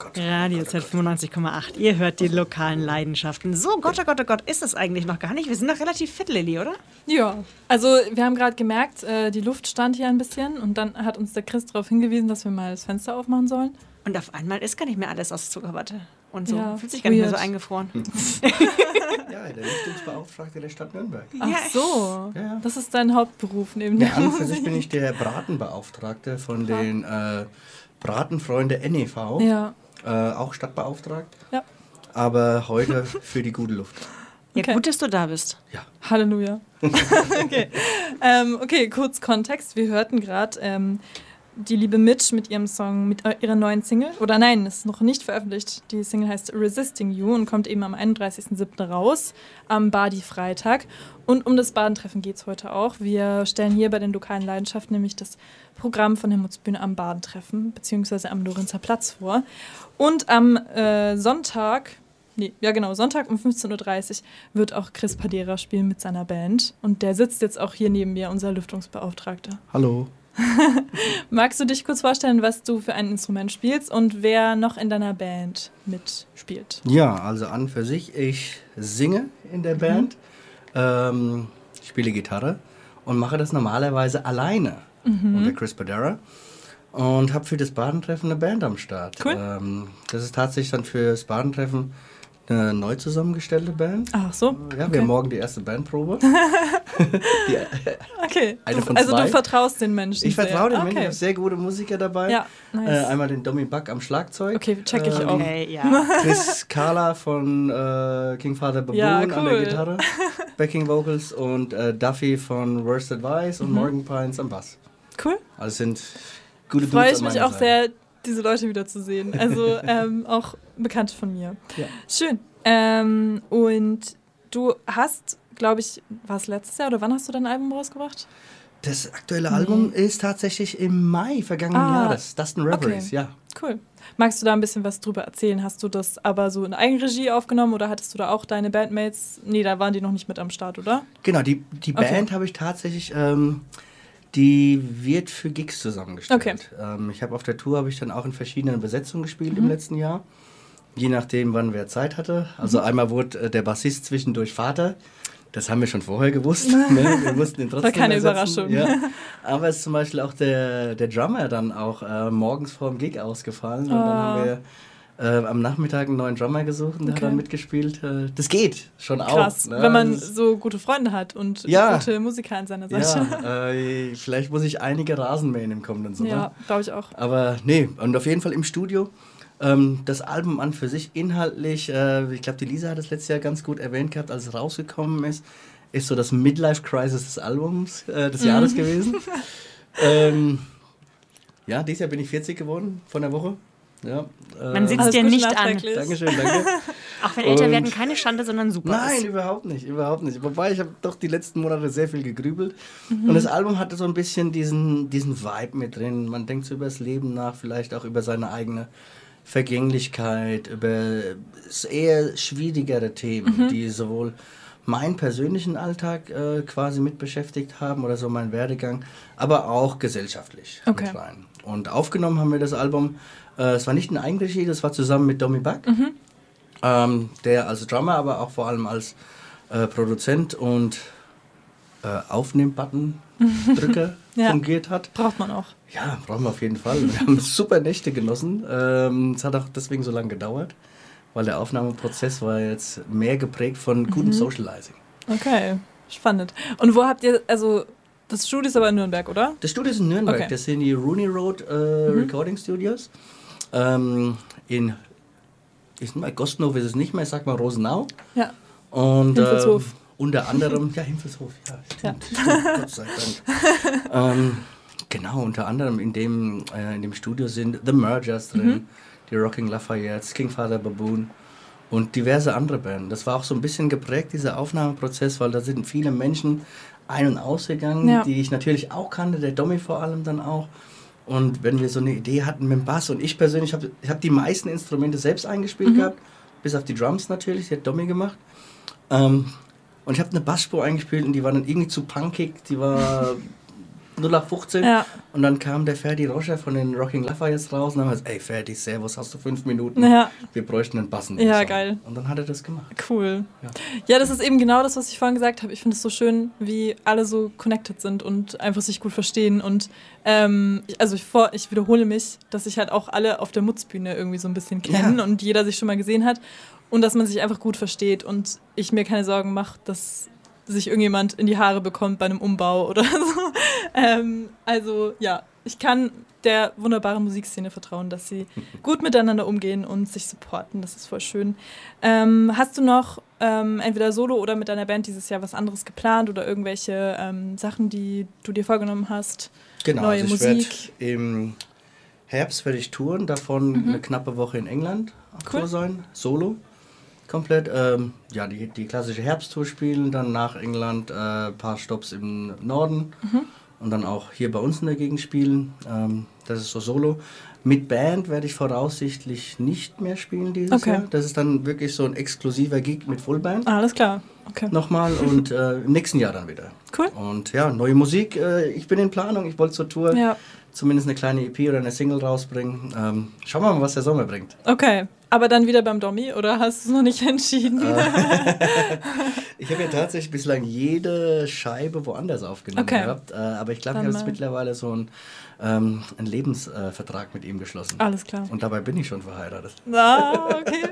Gott. Radio Z 95,8. Ihr hört die lokalen Leidenschaften. So, Gott, oh Gott, oh Gott, ist es eigentlich noch gar nicht? Wir sind noch relativ fit, Lilly, oder? Ja, also wir haben gerade gemerkt, die Luft stand hier ein bisschen und dann hat uns der Chris darauf hingewiesen, dass wir mal das Fenster aufmachen sollen. Und auf einmal ist gar nicht mehr alles aus Zuckerwatte. Und so Ja, fühlt sich gar nicht mehr so weird. eingefroren. Ja, der Lüftungsbeauftragte der Stadt Nürnberg. Ach so, Ja. das ist dein Hauptberuf neben Ja, der an und für sich Musik. bin ich der Bratenbeauftragte von den Bratenfreunde NEV. Ja, Auch stadtbeauftragt. Ja. Aber heute für die gute Luft. Ja, Okay. gut, dass du da bist. Ja. Halleluja. Okay, kurz Kontext. Wir hörten gerade die liebe Mitch mit ihrem Song, mit ihrer neuen Single. Oder nein, ist noch nicht veröffentlicht. Die Single heißt Resisting You und kommt eben am 31.07. raus, am Badi-Freitag. Und um das Badentreffen geht es heute auch. Wir stellen hier bei den lokalen Leidenschaften nämlich das Programm von Helmutsbühne am Badentreffen, beziehungsweise am Lorenzer Platz vor. Und am Sonntag um 15.30 Uhr wird auch Chris Padera spielen mit seiner Band. Und der sitzt jetzt auch hier neben mir, unser Lüftungsbeauftragter. Hallo. Magst du dich kurz vorstellen, was du für ein Instrument spielst und wer noch in deiner Band mitspielt? Ja, also an für sich, ich singe in der Band, spiele Gitarre und mache das normalerweise alleine unter Chris Padera und habe für das Badentreffen eine Band am Start. Cool. Das ist tatsächlich dann für das Badentreffen eine neu zusammengestellte Band. Ach so. Ja, okay. wir haben morgen die erste Bandprobe. Okay. Eine von Also zwei. du vertraust den Menschen. Ich vertraue den sehr. Menschen, ich Okay. habe sehr gute Musiker dabei. Ja, nice. Einmal den Domi Buck am Schlagzeug. Okay, check ich auch. Okay, ja. Chris Kala von King Father Baboon Ja, an der cool. Gitarre, Backing Vocals und Duffy von Worst Advice und Morgan Pines am Bass. Cool. Also sind gute Dudes Freue an ich mich meiner auch Seite. sehr, diese Leute wieder zu sehen. Also auch Bekannte von mir. Ja. Schön. Und du hast, glaube ich, war es letztes Jahr oder wann hast du dein Album rausgebracht? Das aktuelle Album ist tatsächlich im Mai vergangenen Jahres. Dustin Reveries, okay. ja. Cool. Magst du da ein bisschen was drüber erzählen? Hast du das aber so in Eigenregie aufgenommen oder hattest du da auch deine Bandmates? Nee, da waren die noch nicht mit am Start, oder? Genau, die Okay. Band habe ich tatsächlich, die wird für Gigs zusammengestellt. Okay. Ich habe auf der Tour habe ich dann auch in verschiedenen Besetzungen gespielt im letzten Jahr. Je nachdem, wann wer Zeit hatte. Also einmal wurde der Bassist zwischendurch Vater. Das haben wir schon vorher gewusst. Ne? Wir mussten ihn trotzdem War keine ersetzen. Überraschung. Ja. Aber es ist zum Beispiel auch der Drummer dann auch morgens vor dem Gig ausgefallen. Und dann haben wir am Nachmittag einen neuen Drummer gesucht und der hat Okay. dann mitgespielt. Das geht schon Krass, auch. Ne? wenn man Das ist- so gute Freunde hat und Ja. gute Musiker an seiner Seite. Ja, vielleicht muss ich einige Rasenmähen im kommenden Sommer. Ja, glaube ich auch. Aber nee, und auf jeden Fall im Studio. Das Album an für sich inhaltlich, ich glaube, die Lisa hat es letztes Jahr ganz gut erwähnt gehabt, als es rausgekommen ist so das Midlife-Crisis des Albums des Jahres gewesen. Ja, dieses Jahr bin ich 40 geworden, von der Woche. Ja, Man sieht es Alles dir Gute nicht an. nachträglich. Dankeschön, danke. Auch wenn älter Und- werden keine Schande, sondern super Nein, ist. überhaupt nicht, überhaupt nicht. Wobei, ich habe doch die letzten Monate sehr viel gegrübelt. Und das Album hatte so ein bisschen diesen Vibe mit drin. Man denkt so über das Leben nach, vielleicht auch über seine eigene Vergänglichkeit, über eher schwierigere Themen, die sowohl meinen persönlichen Alltag quasi mit beschäftigt haben oder so mein Werdegang, aber auch gesellschaftlich Okay. mit rein. Und aufgenommen haben wir das Album, es war nicht in Eigenregie, das war zusammen mit Domi Buck, der als Drummer, aber auch vor allem als Produzent und Aufnehm-Button-Drücker Ja. fungiert hat. Braucht man auch. Ja, brauchen wir auf jeden Fall. Wir haben super Nächte genossen. Es hat auch deswegen so lange gedauert, weil der Aufnahmeprozess war jetzt mehr geprägt von gutem Socializing. Okay, spannend. Und wo habt ihr, also das Studio ist aber in Nürnberg, oder? Das Studio ist in Nürnberg, Okay. das sind die Rooney Road Recording Studios. In Gostnow ist es nicht mehr, ich sag mal Rosenau. Ja. Und Himpelshof. unter anderem, ja, Himpelshof, ja, stimmt, Gott sei Dank. Genau, unter anderem in dem Studio sind The Mergers drin, die Rocking Lafayettes, King Father Baboon und diverse andere Bands. Das war auch so ein bisschen geprägt, dieser Aufnahmeprozess, weil da sind viele Menschen ein- und ausgegangen, Ja. die ich natürlich auch kannte, der Domi vor allem dann auch. Und wenn wir so eine Idee hatten mit dem Bass und ich persönlich habe die meisten Instrumente selbst eingespielt gehabt, bis auf die Drums natürlich, die hat Domi gemacht. Und ich habe eine Bassspur eingespielt und die war dann irgendwie zu punkig, die war 0815. Ja. Und dann kam der Ferdi Roscher von den Rocking Lafayette raus und dann haben wir gesagt, ey Ferdi, servus, hast du 5 Minuten? Ja. Wir bräuchten einen Bassen. Ja, geil. Und dann hat er das gemacht. Cool. Ja. Ja, das ist eben genau das, was ich vorhin gesagt habe. Ich finde es so schön, wie alle so connected sind und einfach sich gut verstehen. Und ich wiederhole mich, dass sich halt auch alle auf der Mutzbühne irgendwie so ein bisschen kennen und jeder sich schon mal gesehen hat. Und dass man sich einfach gut versteht und ich mir keine Sorgen mache, dass sich irgendjemand in die Haare bekommt bei einem Umbau oder so. Ich kann der wunderbaren Musikszene vertrauen, dass sie gut miteinander umgehen und sich supporten. Das ist voll schön. Hast du noch entweder solo oder mit deiner Band dieses Jahr was anderes geplant oder irgendwelche Sachen, die du dir vorgenommen hast? Genau, Neue also Musik? im Herbst werde ich touren, davon eine knappe Woche in England auf Tour sein, solo. Komplett, die klassische Herbsttour spielen, dann nach England ein paar Stops im Norden und dann auch hier bei uns in der Gegend spielen. Das ist so solo. Mit Band werde ich voraussichtlich nicht mehr spielen dieses Jahr. Das ist dann wirklich so ein exklusiver Gig mit Fullband. Alles klar, okay. Nochmal und im nächsten Jahr dann wieder. Cool. Und ja, neue Musik, ich bin in Planung, ich wollte zur Tour zumindest eine kleine EP oder eine Single rausbringen. Schauen wir mal, was der Sommer bringt. Okay. Aber dann wieder beim Domi oder hast du es noch nicht entschieden? Ich habe ja tatsächlich bislang jede Scheibe woanders aufgenommen gehabt. Aber ich glaube, ich habe jetzt mittlerweile so einen Lebensvertrag mit ihm geschlossen. Alles klar. Und dabei bin ich schon verheiratet. Okay.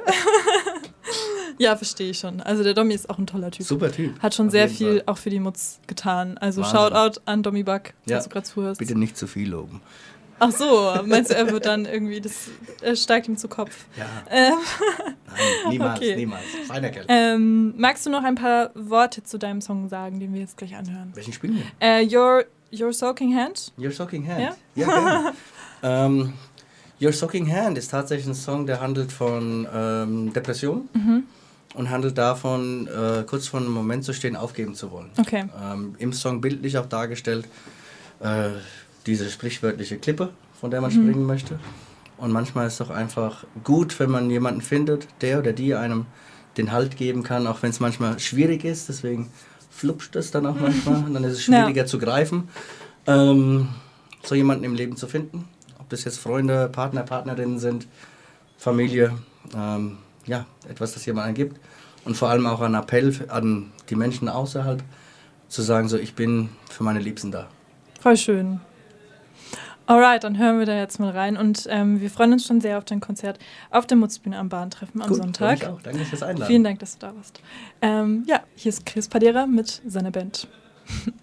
Ja, verstehe ich schon. Also der Domi ist auch ein toller Typ. Super Typ. Hat schon sehr viel auch für die Mutz getan. Also Wahnsinn. Shoutout an Domi Buck, falls du gerade zuhörst. Bitte nicht zu viel loben. Ach so, meinst du, er wird dann irgendwie, er steigt ihm zu Kopf? Ja. Nein, niemals. Feiner Kerl. Magst du noch ein paar Worte zu deinem Song sagen, den wir jetzt gleich anhören? Welchen spielen wir? Your Soaking Hand? Your Soaking Hand. Ja, gerne. Your Soaking Hand ist tatsächlich ein Song, der handelt von Depression und handelt davon, kurz vor einem Moment zu stehen, aufgeben zu wollen. Okay. Im Song bildlich auch dargestellt, diese sprichwörtliche Klippe, von der man springen möchte. Und manchmal ist es doch einfach gut, wenn man jemanden findet, der oder die einem den Halt geben kann, auch wenn es manchmal schwierig ist. Deswegen flupscht es dann auch manchmal und dann ist es schwieriger zu greifen, so jemanden im Leben zu finden. Ob das jetzt Freunde, Partner, Partnerinnen sind, Familie, etwas, das jemand gibt. Und vor allem auch ein Appell an die Menschen außerhalb, zu sagen, so, ich bin für meine Liebsten da. Voll schön. Alright, dann hören wir da jetzt mal rein und wir freuen uns schon sehr auf dein Konzert auf der Mutzbühne am Bahntreffen am Sonntag. Ich auch. Danke fürs Einladen. Vielen Dank, dass du da warst. Hier ist Chris Padera mit seiner Band.